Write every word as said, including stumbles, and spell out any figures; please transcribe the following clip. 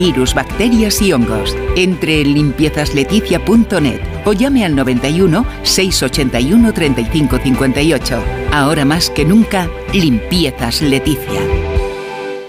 virus, bacterias y hongos. Entre en limpiezas leticia punto net o llame al noventa y uno, seiscientos ochenta y uno, treinta y cinco cincuenta y ocho. Ahora más que nunca, Limpiezas Leticia.